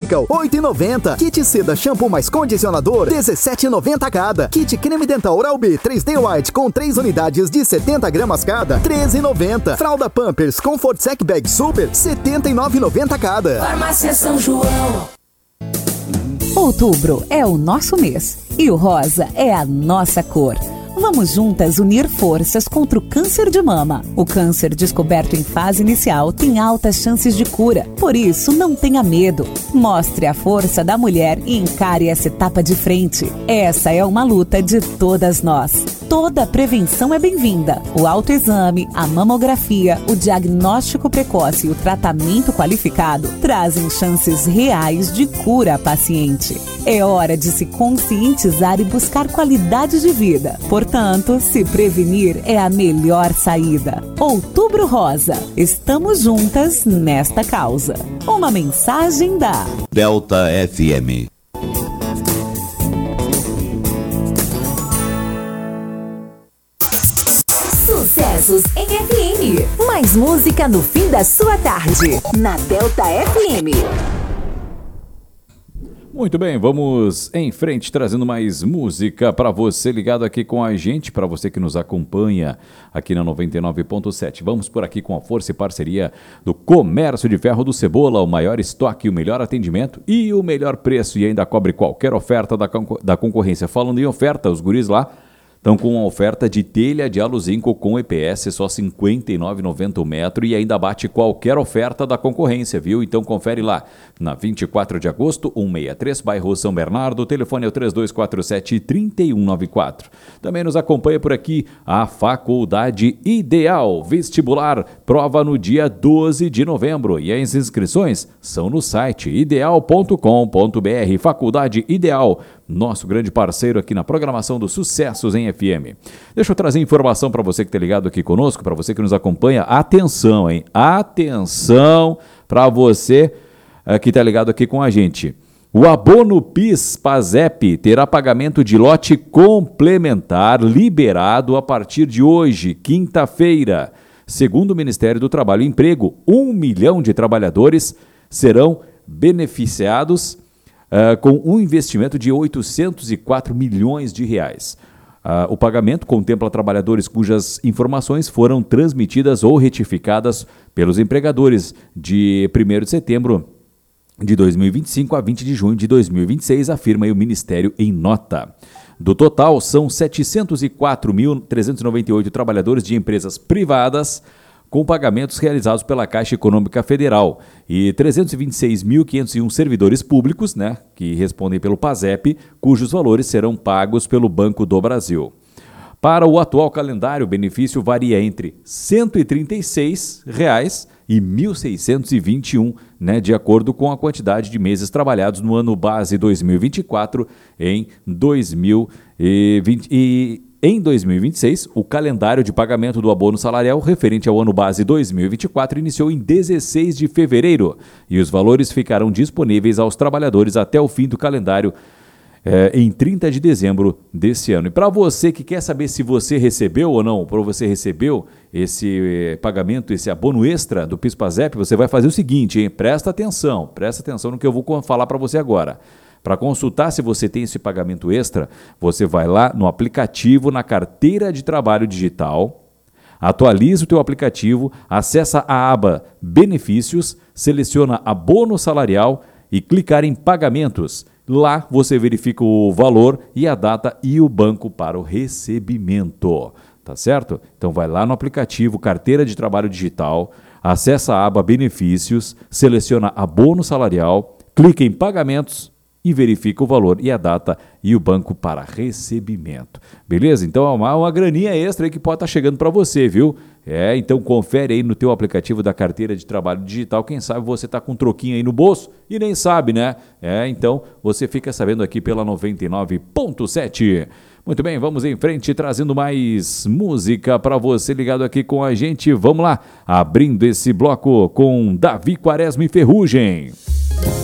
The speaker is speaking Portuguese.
Chemical, 8,90. Kit Seda Shampoo mais Condicionador, 17,90 cada. Kit Creme Dental Oral-B 3D White com 3 unidades de 70 gramas cada, 13,90. Fralda Pampers Comfort Sec Bag Super, 79,90 cada. Farmácia São João. Outubro é o nosso mês e o rosa é a nossa cor. Vamos juntas unir forças contra o câncer de mama. O câncer descoberto em fase inicial tem altas chances de cura. Por isso, não tenha medo. Mostre a força da mulher e encare essa etapa de frente. Essa é uma luta de todas nós. Toda prevenção é bem-vinda. O autoexame, a mamografia, o diagnóstico precoce e o tratamento qualificado trazem chances reais de cura à paciente. É hora de se conscientizar e buscar qualidade de vida. Portanto, se prevenir é a melhor saída. Outubro Rosa. Estamos juntas nesta causa. Uma mensagem da Delta FM. Sucessos em FM. Mais música no fim da sua tarde. Na Delta FM. Muito bem, vamos em frente trazendo mais música para você ligado aqui com a gente, para você que nos acompanha aqui na 99.7. Vamos por aqui com a força e parceria do Comércio de Ferro do Cebola, o maior estoque, o melhor atendimento e o melhor preço, e ainda cobre qualquer oferta da concorrência. Falando em oferta, os guris lá estão com uma oferta de telha de aluzinco com EPS, só R$ 59,90 o metro, e ainda bate qualquer oferta da concorrência, viu? Então confere lá, na 24 de agosto, 163, bairro São Bernardo, o telefone é o 3247-3194. Também nos acompanha por aqui a Faculdade Ideal Vestibular, prova no dia 12 de novembro, e as inscrições são no site ideal.com.br. Faculdade Ideal, nosso grande parceiro aqui na programação dos Sucessos em FM. Deixa eu trazer informação para você que está ligado aqui conosco, para você que nos acompanha. Atenção, hein? Atenção para você que está ligado aqui com a gente. O abono PIS/PASEP terá pagamento de lote complementar liberado a partir de hoje, quinta-feira. Segundo o Ministério do Trabalho e Emprego, 1 milhão de trabalhadores serão beneficiados com um investimento de 804 milhões de reais. O pagamento contempla trabalhadores cujas informações foram transmitidas ou retificadas pelos empregadores de 1º de setembro de 2025 a 20 de junho de 2026, afirma aí o Ministério em nota. Do total, são 704.398 trabalhadores de empresas privadas com pagamentos realizados pela Caixa Econômica Federal e 326.501 servidores públicos, né, que respondem pelo PASEP, cujos valores serão pagos pelo Banco do Brasil. Para o atual calendário, o benefício varia entre R$ 136 e R$ 1.621, né, de acordo com a quantidade de meses trabalhados no ano base 2024 em 2020 Em 2026, o calendário de pagamento do abono salarial referente ao ano base 2024 iniciou em 16 de fevereiro e os valores ficarão disponíveis aos trabalhadores até o fim do calendário em 30 de dezembro desse ano. E para você que quer saber se você recebeu ou não, para você recebeu esse pagamento, esse abono extra do PIS/PASEP, você vai fazer o seguinte, hein? Presta atenção no que eu vou falar para você agora. Para consultar se você tem esse pagamento extra, você vai lá no aplicativo, na carteira de trabalho digital, atualiza o teu aplicativo, acessa a aba Benefícios, seleciona abono salarial e clicar em Pagamentos. Lá você verifica o valor e a data e o banco para o recebimento. Tá certo? Então vai lá no aplicativo, carteira de trabalho digital, acessa a aba Benefícios, seleciona abono salarial, clica em Pagamentos e verifica o valor e a data e o banco para recebimento. Beleza? Então é uma graninha extra aí que pode estar chegando para você, viu? Então confere aí no teu aplicativo da carteira de trabalho digital. Quem sabe você está com um troquinho aí no bolso e nem sabe, né? Então você fica sabendo aqui pela 99.7. Muito bem, vamos em frente trazendo mais música para você ligado aqui com a gente. Vamos lá, abrindo esse bloco com Davi Quaresma e Ferrugem.